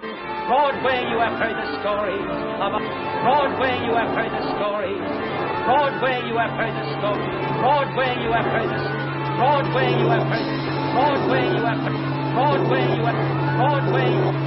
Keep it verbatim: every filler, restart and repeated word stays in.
Broadway, you have heard the stories of Broadway, you have heard the stories. Broadway, you have heard the stories. Broadway, you have heard the Broadway, you have heard Broadway, you have heard Broadway, you have Broadway.